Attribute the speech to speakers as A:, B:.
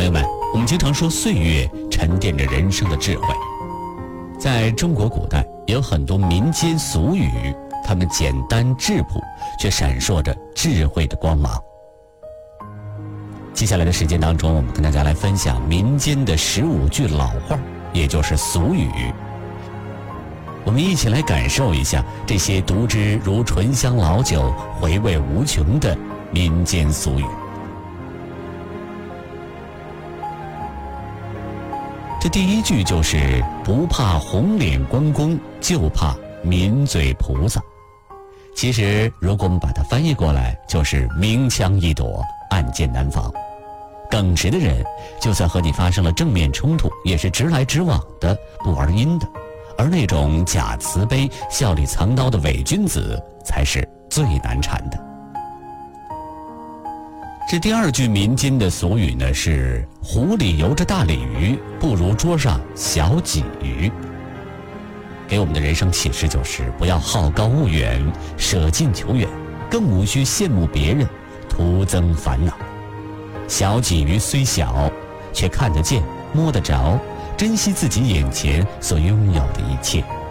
A: 朋友们，我们经常说岁月沉淀着人生的智慧。在中国古代有很多民间俗语，它们简单质朴，却闪烁着智慧的光芒。接下来的时间当中，我们跟大家来分享民间的15句老话，也就是俗语。我们一起来感受一下这些读之如醇香老酒、回味无穷的民间俗语。这第一句就是不怕红脸关公，就怕抿嘴菩萨。其实如果我们把它翻译过来，就是明枪易躲，暗箭难防。耿直的人就算和你发生了正面冲突，也是直来直往的，不玩阴的。而那种假慈悲、笑里藏刀的伪君子才是最难缠的。这第二句民间的俗语呢，是湖里游着大鲤鱼，不如桌上小鲫鱼。给我们的人生启示就是不要好高骛远，舍近求远，更无需羡慕别人，徒增烦恼。小鲫鱼虽小，却看得见摸得着，珍惜自己眼前所拥有的一切。